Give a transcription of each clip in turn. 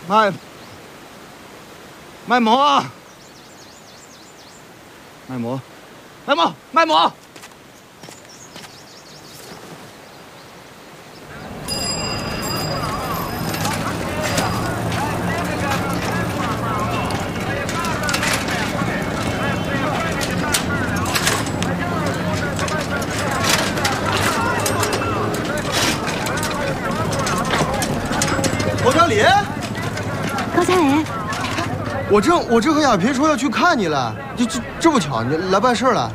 卖馍，卖馍，卖馍，卖馍。高佳林， 高佳林， 我正和亚萍说要去看你了，这不巧，你来办事了。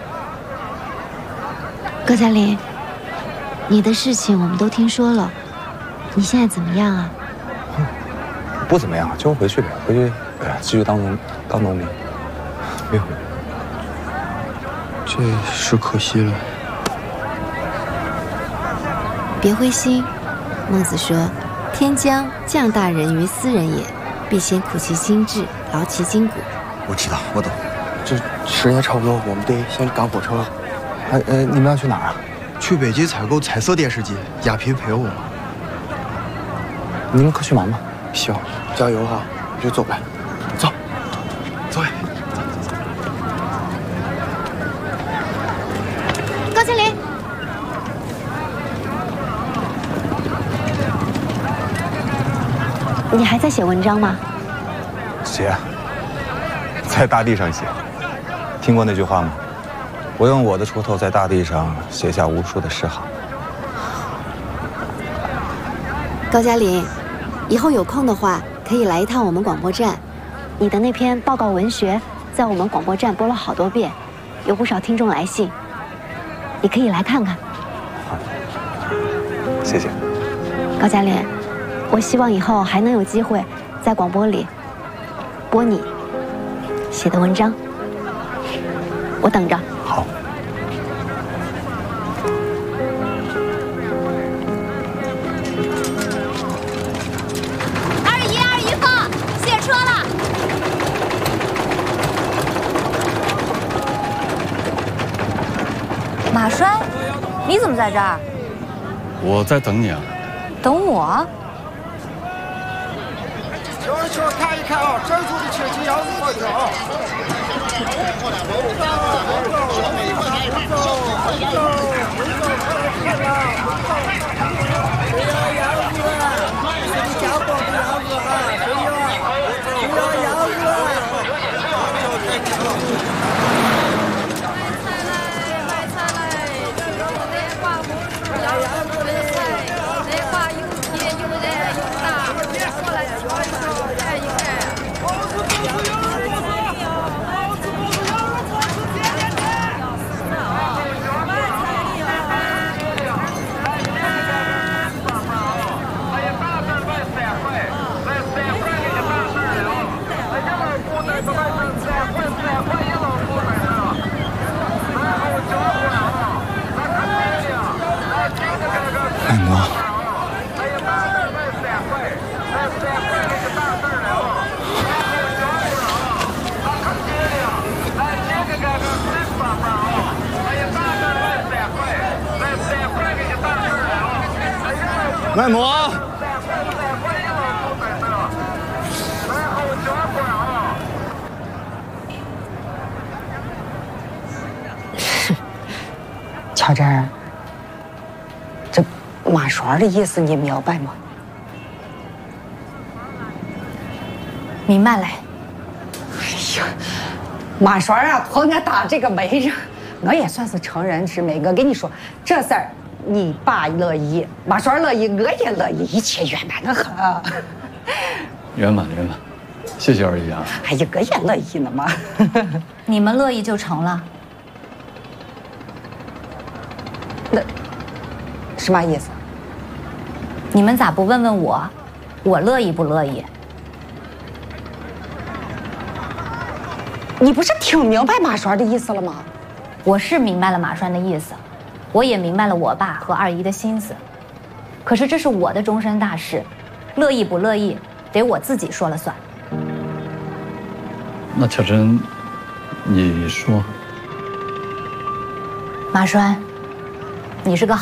高佳林，你的事情我们都听说了，你现在怎么样啊？ 不怎么样，就回去呗，回去继续当农民，没回。 这是可惜了。 别灰心，孟子说。天将降大任于斯人也，必先苦其心志，劳其筋骨。 我知道，我懂。 这时间差不多，我们得先赶火车了。 你们要去哪儿啊？ 去北极采购彩色电视机，亚萍陪我。 你们快去忙吧。 行，加油哈！就走呗，走， 走。 高佳林。你还在写文章吗？ 写，在大地上写。听过那句话吗？我用我的锄头在大地上写下无数的诗行。 高佳林，以后有空的话可以来一趟我们广播站。你的那篇报告文学在我们广播站播了好多遍，有不少听众来信，你可以来看看。 好，谢谢。 高佳林。我希望以后还能有机会在广播里播你写的文章，我等着。 好。 二姨夫，卸车了。马衰，你怎么在这儿？ 我在等你啊。 等我？ 去看一看啊，珍珠的切鸡腰子好吃啊！ 卖馍。 卖馍。 乔真，这马栓的意思你明白吗？ 明白了。 哎呀，马栓啊，托我打这个媒人，我也算是成人之美。我跟你说，这事儿你爸乐意，马栓乐意，我也乐意，一切圆满的很。 圆满，谢谢二姨啊。 哎呀，我也乐意呢嘛。 你们乐意就成了。 那什么意思？ 你们咋不问问我，我乐意不乐意？ 你不是听明白马栓的意思了吗？ 我是明白了马栓的意思，我也明白了我爸和二姨的心思。可是这是我的终身大事，乐意不乐意得我自己说了算。 那巧珍，你说， 马栓，你是个